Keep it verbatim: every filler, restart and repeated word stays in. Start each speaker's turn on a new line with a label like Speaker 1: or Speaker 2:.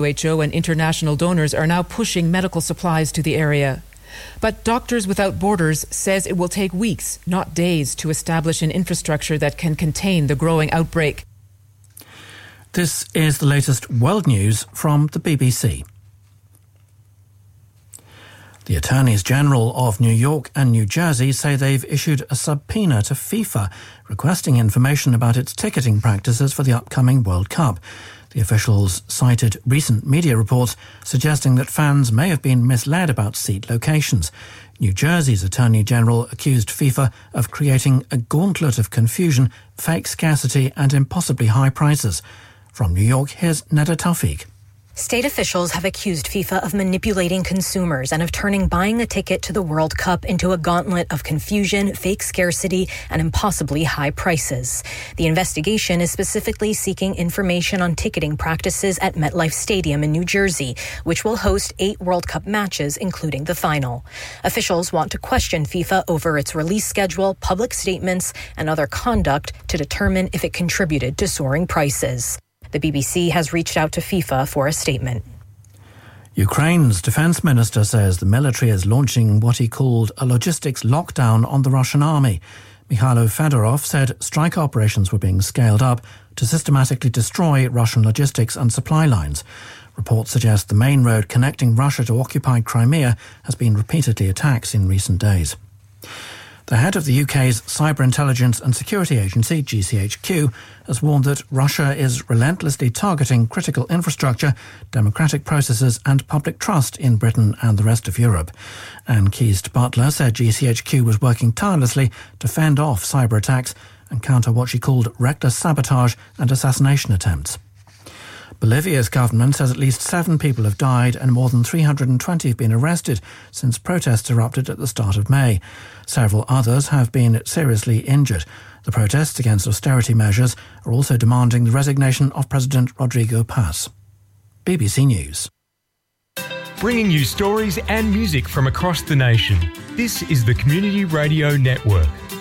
Speaker 1: W H O and international donors are now pushing medical supplies to the area. But Doctors Without Borders says it will take weeks, not days, to establish an infrastructure that can contain the growing outbreak.
Speaker 2: This is the latest world news from the B B C. The Attorneys General of New York and New Jersey say they've issued a subpoena to FIFA requesting information about its ticketing practices for the upcoming World Cup. The officials cited recent media reports suggesting that fans may have been misled about seat locations. New Jersey's Attorney General accused FIFA of creating a gauntlet of confusion, fake scarcity and impossibly high prices. From New York, here's Neda Tawfiq.
Speaker 3: State officials have accused FIFA of manipulating consumers and of turning buying a ticket to the World Cup into a gauntlet of confusion, fake scarcity, and impossibly high prices. The investigation is specifically seeking information on ticketing practices at MetLife Stadium in New Jersey, which will host eight World Cup matches, including the final. Officials want to question FIFA over its release schedule, public statements, and other conduct to determine if it contributed to soaring prices. The B B C has reached out to FIFA for a statement.
Speaker 2: Ukraine's defence minister says the military is launching what he called a logistics lockdown on the Russian army. Mikhailo Fedorov said strike operations were being scaled up to systematically destroy Russian logistics and supply lines. Reports suggest the main road connecting Russia to occupied Crimea has been repeatedly attacked in recent days. The head of the U K's Cyber Intelligence and Security Agency, G C H Q, has warned that Russia is relentlessly targeting critical infrastructure, democratic processes and public trust in Britain and the rest of Europe. Anne Keast-Butler said G C H Q was working tirelessly to fend off cyber attacks and counter what she called reckless sabotage and assassination attempts. Bolivia's government says at least seven people have died and more than three hundred twenty have been arrested since protests erupted at the start of May. Several others have been seriously injured. The protests against austerity measures are also demanding the resignation of President Rodrigo Paz. B B C News.
Speaker 4: Bringing you stories and music from across the nation. This is the Community Radio Network.